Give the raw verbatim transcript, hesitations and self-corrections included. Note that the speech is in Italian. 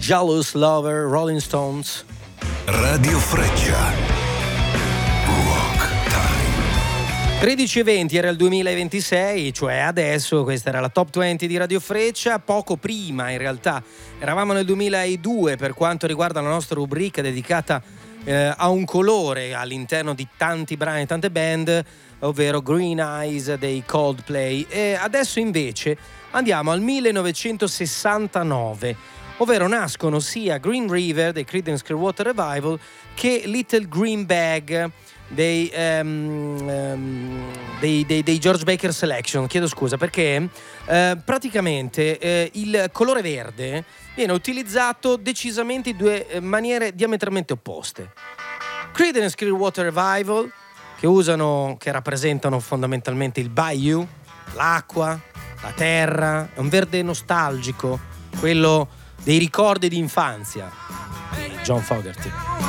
Jealous Lover, Rolling Stones. Radio Freccia. tredici e venti era il duemilaventisei, cioè adesso. Questa era la Top venti di Radio Freccia. Poco prima, in realtà, eravamo nel duemiladue per quanto riguarda la nostra rubrica dedicata eh, a un colore all'interno di tanti brani, tante band, ovvero Green Eyes dei Coldplay. E adesso invece andiamo al millenovecentosessantanove, ovvero nascono sia Green River dei Creedence Clearwater Revival che Little Green Bag dei, um, um, dei, dei, dei George Baker Selection. Chiedo scusa perché eh, praticamente eh, il colore verde viene utilizzato decisamente in due maniere diametralmente opposte. Creedence Clearwater Revival, che usano, che rappresentano fondamentalmente il bayou, l'acqua, la terra, è un verde nostalgico, quello dei ricordi di infanzia di John Fogerty.